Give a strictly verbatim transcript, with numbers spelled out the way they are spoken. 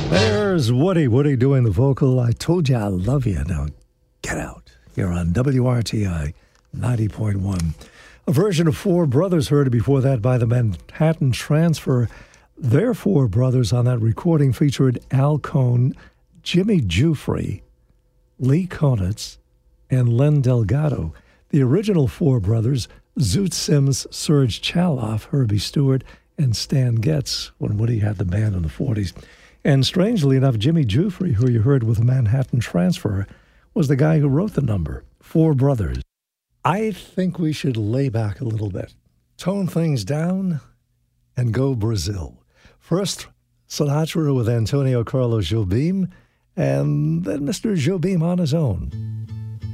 There's Woody. Woody doing the vocal. I told you I love you. Now get out. Here on W R T I ninety point one. A version of Four Brothers heard before that by the Manhattan Transfer. Their Four Brothers on that recording featured Al Cohn, Jimmy Giuffre, Lee Konitz, and Len Delgado. The original Four Brothers, Zoot Sims, Serge Chaloff, Herbie Stewart, and Stan Getz, when Woody had the band in the forties. And strangely enough, Jimmy Giuffre, who you heard with the Manhattan Transfer, was the guy who wrote the number, Four Brothers. I think we should lay back a little bit, tone things down, and go Brazil. First, Sinatra with Antonio Carlos Jobim, and then Mister Jobim on his own.